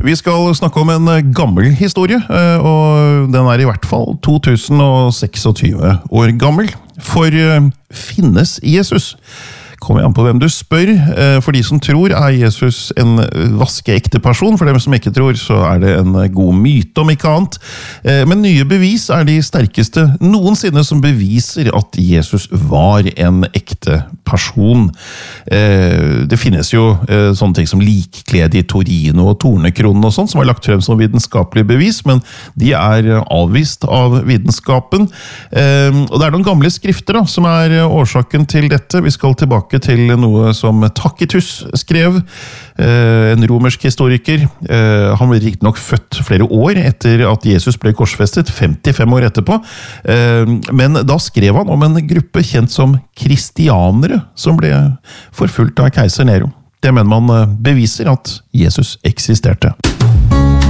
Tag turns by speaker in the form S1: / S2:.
S1: Vi skal snakke om en gammel historie, og den I hvert fall 2026 år gammel. For finnes Jesus? Kommer an på hvem du spør. For de som tror Jesus en vaskeekte person. For dem som ikke tror, så det en god myte om ikke annet. Men nye bevis de sterkeste noensinne som beviser at Jesus var en ekte person. Det finnes jo sånne ting som likklede I Torino og tornekronen og sånt, som lagt frem som vitenskapelig bevis, men de avvist av vitenskapen. Og det noen gamle skrifter da, som årsaken til dette. Vi skal tilbake til noe som Tacitus skrev, en romersk historiker. Han ble riktig nok født flere år etter at Jesus ble korsfestet, 55 år etterpå. Men da skrev han om en gruppe kjent som kristianere, som ble forfulgt av keiser Nero. Det mener man beviser at Jesus eksisterte.